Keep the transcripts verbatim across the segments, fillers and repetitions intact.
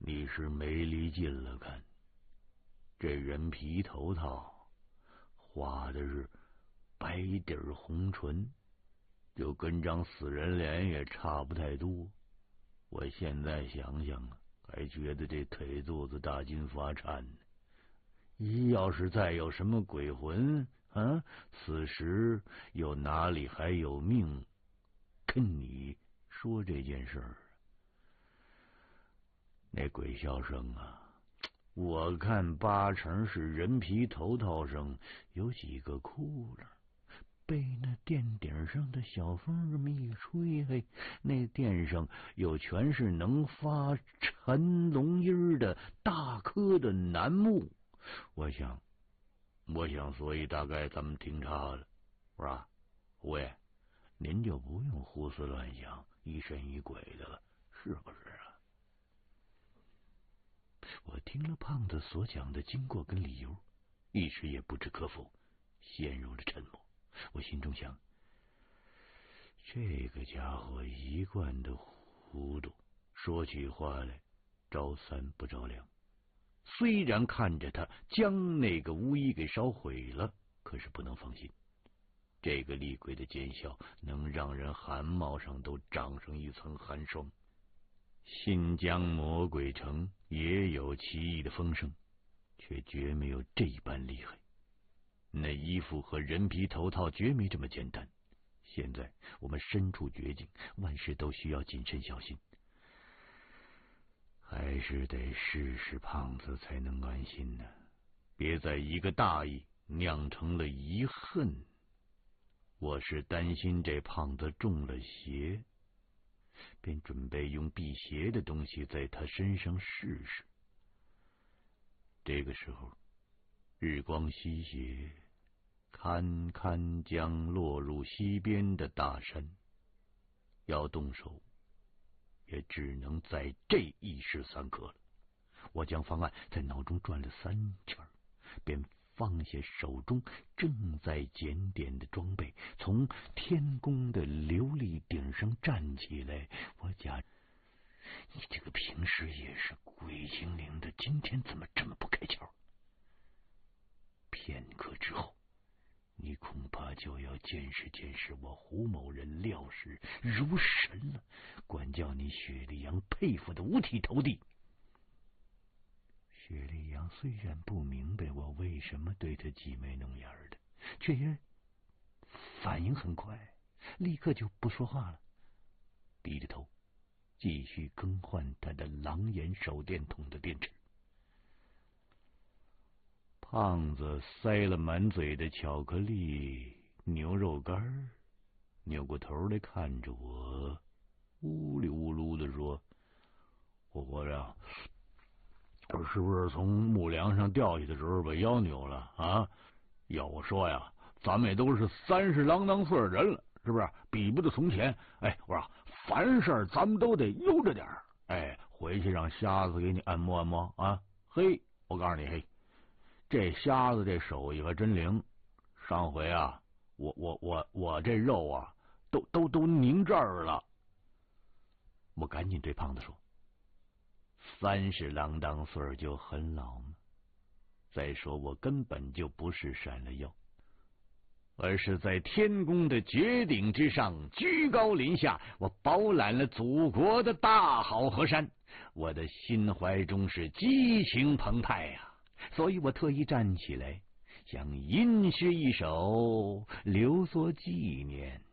你是没离近了看，这人皮头套画的是白底儿红唇，就跟张死人脸也差不太多。我现在想想啊，还觉得这腿肚子大筋发颤呢。要是再有什么鬼魂啊，此时又哪里还有命跟你说这件事儿？那鬼笑声啊，我看八成是人皮头套上有几个窟窿，被那垫顶上的小风这么一吹，嘿，那垫上又全是能发沉龙音的大棵的楠木。我想，我想，所以大概咱们听差了，是吧？胡爷，您就不用胡思乱想、疑神疑鬼的了，是不是啊？我听了胖子所讲的经过跟理由，一时也不知可否，陷入了沉默。我心中想，这个家伙一贯的糊涂，说起话来着三不着两。虽然看着他将那个巫医给烧毁了，可是不能放心。这个厉鬼的奸笑能让人汗毛上都长上一层寒霜。新疆魔鬼城也有奇异的风声，却绝没有这般厉害。那衣服和人皮头套绝没这么简单。现在我们身处绝境，万事都需要谨慎小心。还是得试试胖子才能安心呢，别在一个大意酿成了遗恨。我是担心这胖子中了邪，便准备用辟邪的东西在他身上试试。这个时候，日光西斜，堪堪将落入西边的大山，要动手也只能在这一时三刻了。我将方案在脑中转了三圈，便放下手中正在检点的装备，从天宫的琉璃顶上站起来。我假，你这个平时也是鬼精灵的，今天怎么这么不开窍？片刻之后，你恐怕就要见识见识我胡某人料事如神了，管教你雪莉杨佩服的五体投地。雪莉杨虽然不明白我为什么对他挤眉弄眼的，却也反应很快，立刻就不说话了，低着头继续更换他的狼眼手电筒的电池。胖子塞了满嘴的巧克力、牛肉干，扭过头来看着我，呜里呜噜的说：“我活着，我是不是从木梁上掉下的时候把腰扭了啊？要我说呀，咱们也都是三十郎当岁的人了，是不是？比不得从前。哎，我说凡事咱们都得悠着点。哎，回去让瞎子给你按摩按摩啊。嘿，我告诉你，嘿。”这瞎子这手艺可真灵，上回啊，我我我我这肉啊，都都都拧这儿了。我赶紧对胖子说：“三十郎当岁就很老吗？再说我根本就不是闪了腰，而是在天宫的绝顶之上，居高临下，我饱览了祖国的大好河山，我的心怀中是激情澎湃呀、啊。”所以我特意站起来，想吟诗一首，留作纪念。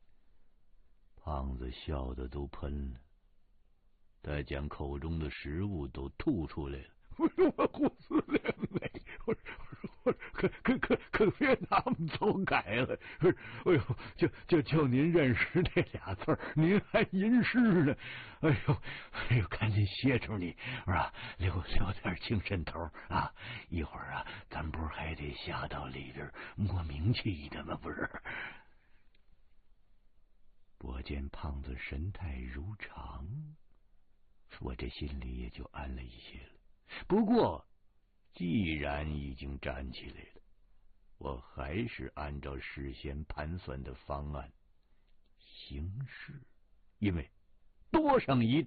胖子笑得都喷了，他将口中的食物都吐出来了。我说我胡思乱想，我说我说可可可可别拿我们走改了。哎呦，就就就您认识这俩字儿，您还吟诗呢？哎呦哎呦，赶紧歇着你，是吧？留留点精神头啊！一会儿啊，咱不是还得下到里边摸冥气的吗？不是。我见胖子神态如常，我这心里也就安了一些了。不过，既然已经站起来了，我还是按照事先盘算的方案行事，因为多上一